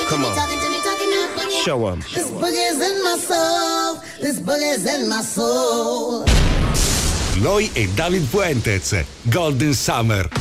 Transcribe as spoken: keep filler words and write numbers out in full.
Come on. Show 'em. This boogie's in my soul. This boogie's in my soul. Noi e David Fuentes, Golden Summer.